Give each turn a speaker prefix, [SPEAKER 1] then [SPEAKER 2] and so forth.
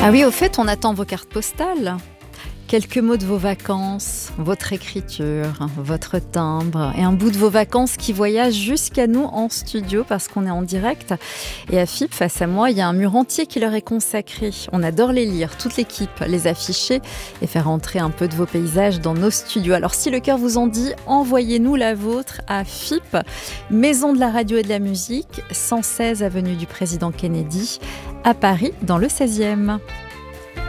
[SPEAKER 1] Ah oui, au fait, on attend vos cartes postales. Quelques mots de vos vacances, votre écriture, votre timbre et un bout de vos vacances qui voyage jusqu'à nous en studio parce qu'on est en direct. Et à FIP, face à moi, il y a un mur entier qui leur est consacré. On adore les lire, toute l'équipe, les afficher et faire entrer un peu de vos paysages dans nos studios. Alors si le cœur vous en dit, envoyez-nous la vôtre à FIP, Maison de la radio et de la musique, 116 avenue du Président Kennedy, à Paris, dans le 16e.